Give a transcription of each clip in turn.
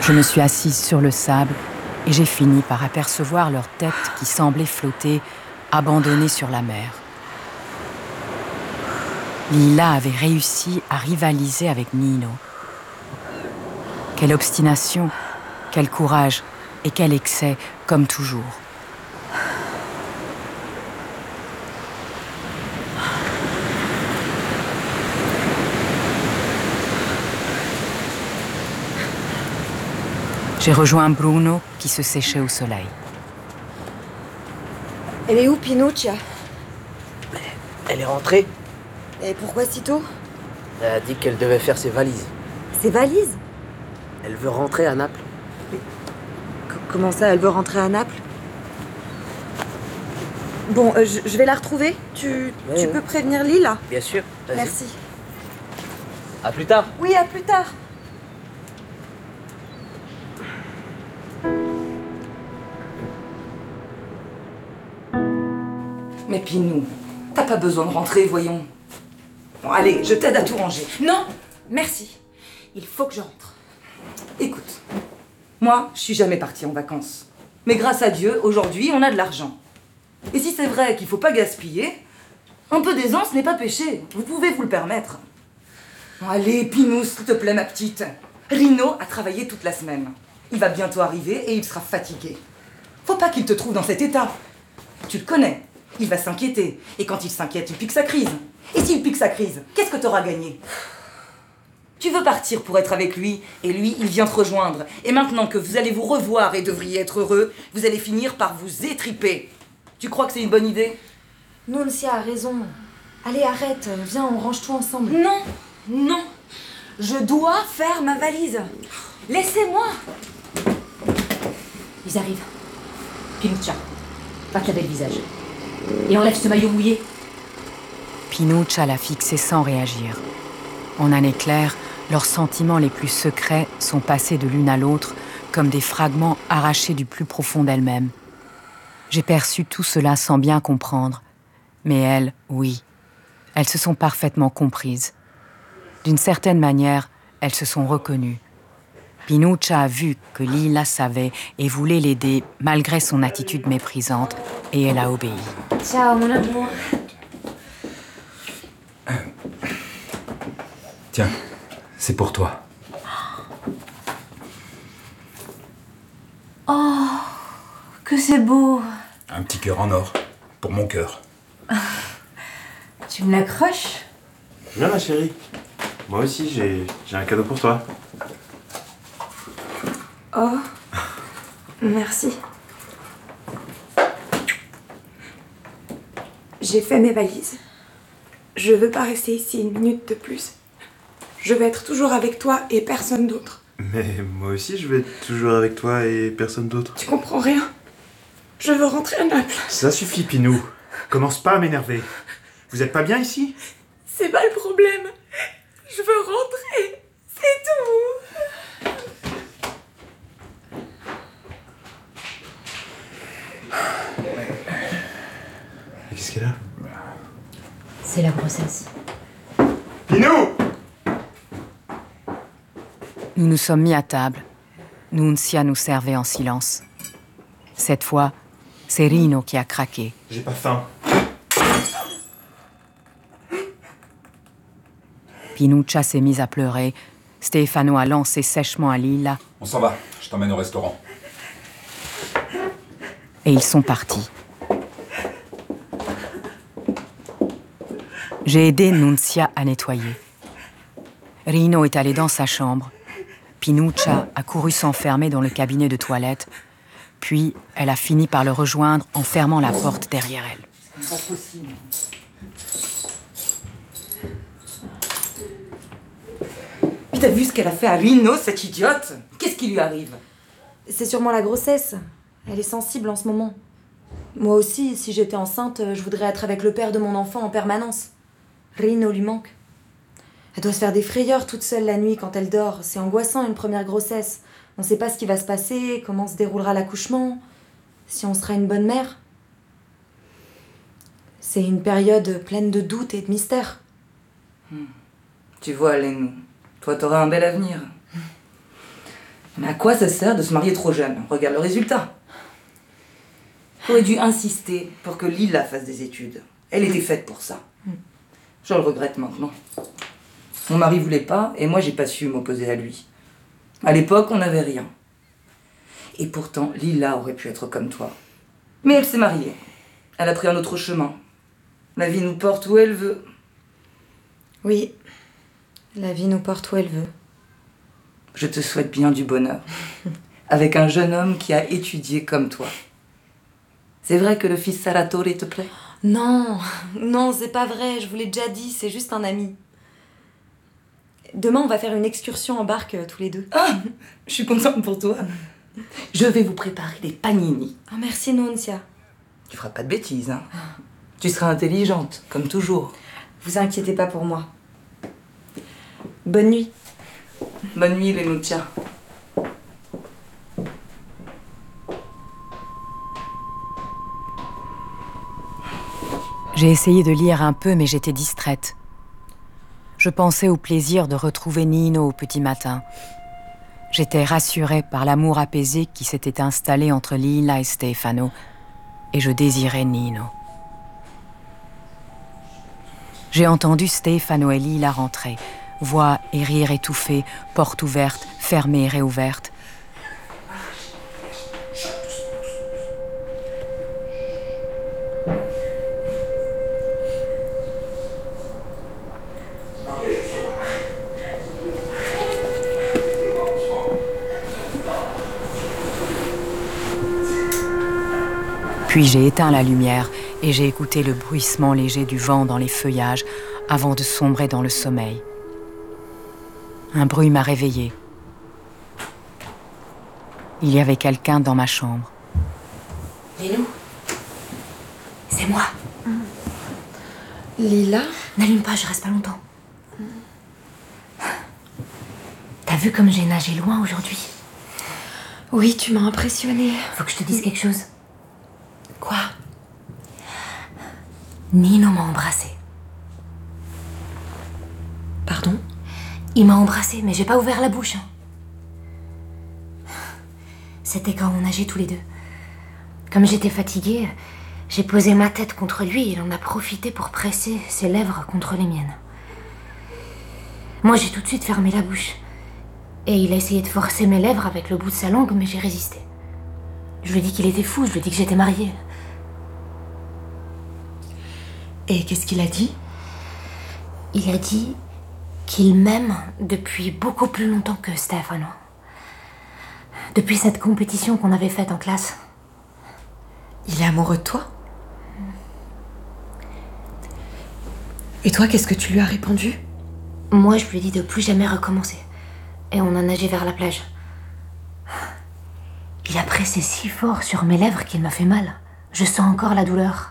Je me suis assise sur le sable et j'ai fini par apercevoir leur tête qui semblait flotter, abandonnée sur la mer. Lila avait réussi à rivaliser avec Nino. Quelle obstination, quel courage et quel excès, comme toujours. J'ai rejoint Bruno qui se séchait au soleil. Elle est où, Pinuccia? Elle est rentrée. Et pourquoi si tôt? Elle a dit qu'elle devait faire ses valises. Ses valises? Elle veut rentrer à Naples. Comment ça, elle veut rentrer à Naples? Bon, je vais la retrouver. Tu peux prévenir Lila? Bien sûr. Merci. À plus tard. Oui, à plus tard. Mais Pinou, t'as pas besoin de rentrer, voyons. Bon, allez, je t'aide à tout ranger. Non, merci. Il faut que je rentre. Écoute, moi, je suis jamais partie en vacances. Mais grâce à Dieu, aujourd'hui, on a de l'argent. Et si c'est vrai qu'il faut pas gaspiller, un peu d'aisance n'est pas péché. Vous pouvez vous le permettre. Bon, allez, Pinou, s'il te plaît, ma petite. Rino a travaillé toute la semaine. Il va bientôt arriver et il sera fatigué. Faut pas qu'il te trouve dans cet état. Tu le connais. Il va s'inquiéter. Et quand il s'inquiète, il pique sa crise. Et s'il pique sa crise, qu'est-ce que t'auras gagné? Tu veux partir pour être avec lui, et lui, il vient te rejoindre. Et maintenant que vous allez vous revoir et devriez être heureux, vous allez finir par vous étriper. Tu crois que c'est une bonne idée? Nunzia a raison. Allez, arrête. Viens, on range tout ensemble. Non, non. Je dois faire ma valise. Laissez-moi. Ils arrivent. Pinuccia, va te laver le visage. Et enlève ce maillot mouillé. Pinuccia l'a fixé sans réagir. En un éclair, leurs sentiments les plus secrets sont passés de l'une à l'autre comme des fragments arrachés du plus profond d'elle-même. J'ai perçu tout cela sans bien comprendre. Mais elles, oui, elles se sont parfaitement comprises. D'une certaine manière, elles se sont reconnues. Pinuccia a vu que Lila savait et voulait l'aider malgré son attitude méprisante, et elle a obéi. Ciao, mon amour. Tiens, c'est pour toi. Oh, que c'est beau. Un petit cœur en or, pour mon cœur. Tu me l'accroches? Viens ma chérie. Moi aussi j'ai un cadeau pour toi. Oh, merci. J'ai fait mes valises. Je veux pas rester ici une minute de plus. Je veux être toujours avec toi et personne d'autre. Mais moi aussi je vais être toujours avec toi et personne d'autre. Tu comprends rien? Je veux rentrer à Naples. Ça suffit Pinou. Commence pas à m'énerver. Vous êtes pas bien ici? C'est pas le problème. Je veux rentrer. C'est tout. Qu'est-ce qu'elle a? C'est la grossesse. Pinou! Nous nous sommes mis à table. Nunzia nous servait en silence. Cette fois, c'est Rino qui a craqué. J'ai pas faim. Pinuccia s'est mise à pleurer. Stefano a lancé sèchement à Lila. On s'en va, je t'emmène au restaurant. Et ils sont partis. J'ai aidé Nunzia à nettoyer. Rino est allé dans sa chambre. Pinuccia a couru s'enfermer dans le cabinet de toilette. Puis, elle a fini par le rejoindre en fermant la porte derrière elle. C'est pas possible. Mais t'as vu ce qu'elle a fait à Rino, cette idiote? Qu'est-ce qui lui arrive? C'est sûrement la grossesse. Elle est sensible en ce moment. Moi aussi, si j'étais enceinte, je voudrais être avec le père de mon enfant en permanence. Rino lui manque. Elle doit se faire des frayeurs toute seule la nuit quand elle dort. C'est angoissant une première grossesse. On ne sait pas ce qui va se passer, comment se déroulera l'accouchement, si on sera une bonne mère. C'est une période pleine de doutes et de mystères. Tu vois, Lénou, toi t'auras un bel avenir. Mais à quoi ça sert de se marier trop jeune? Regarde le résultat. J'aurais dû insister pour que Lila fasse des études. Elle était faite pour ça. Je le regrette maintenant. Mon mari voulait pas, et moi j'ai pas su m'opposer à lui. À l'époque, on n'avait rien. Et pourtant, Lila aurait pu être comme toi. Mais elle s'est mariée. Elle a pris un autre chemin. La vie nous porte où elle veut. Oui, la vie nous porte où elle veut. Je te souhaite bien du bonheur. Avec un jeune homme qui a étudié comme toi. C'est vrai que le fils Salvatore te plaît? Non, non, c'est pas vrai, je vous l'ai déjà dit, c'est juste un ami. Demain, on va faire une excursion en barque tous les deux. Ah, je suis contente pour toi. Je vais vous préparer des panini. Oh, merci, Nunzia. Tu feras pas de bêtises, hein. Tu seras intelligente, comme toujours. Vous inquiétez pas pour moi. Bonne nuit. Bonne nuit, Lenuccia. J'ai essayé de lire un peu, mais j'étais distraite. Je pensais au plaisir de retrouver Nino au petit matin. J'étais rassurée par l'amour apaisé qui s'était installé entre Lila et Stefano, et je désirais Nino. J'ai entendu Stefano et Lila rentrer, voix et rire étouffés, porte ouverte, fermée et réouverte. Puis j'ai éteint la lumière et j'ai écouté le bruissement léger du vent dans les feuillages avant de sombrer dans le sommeil. Un bruit m'a réveillée. Il y avait quelqu'un dans ma chambre. Lénou, c'est moi. Lila? N'allume pas, je reste pas longtemps. T'as vu comme j'ai nagé loin aujourd'hui? Oui, tu m'as impressionnée. Faut que je te dise quelque chose. Quoi? Nino m'a embrassée. Pardon? Il m'a embrassée, mais j'ai pas ouvert la bouche. C'était quand on nageait tous les deux. Comme j'étais fatiguée, j'ai posé ma tête contre lui et il en a profité pour presser ses lèvres contre les miennes. Moi, j'ai tout de suite fermé la bouche. Et il a essayé de forcer mes lèvres avec le bout de sa langue, mais j'ai résisté. Je lui ai dit qu'il était fou, je lui ai dit que j'étais mariée. Et qu'est-ce qu'il a dit? Il a dit qu'il m'aime depuis beaucoup plus longtemps que Stefano. Depuis cette compétition qu'on avait faite en classe. Il est amoureux de toi? Et toi, qu'est-ce que tu lui as répondu? Moi, je lui ai dit de plus jamais recommencer. Et on a nagé vers la plage. Il a pressé si fort sur mes lèvres qu'il m'a fait mal. Je sens encore la douleur.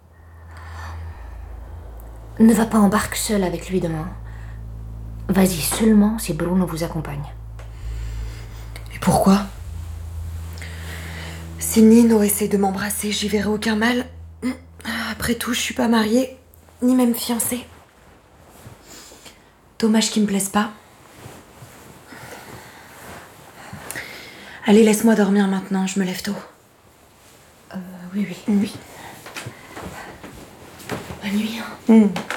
Ne va pas en barque seule avec lui demain. Vas-y seulement si Bruno vous accompagne. Et pourquoi? Si Nino essaie de m'embrasser, j'y verrai aucun mal. Après tout, je suis pas mariée, ni même fiancée. Dommage qu'il me plaise pas. Allez, laisse-moi dormir maintenant, je me lève tôt. Oui. Oui. Bonne nuit. Hein.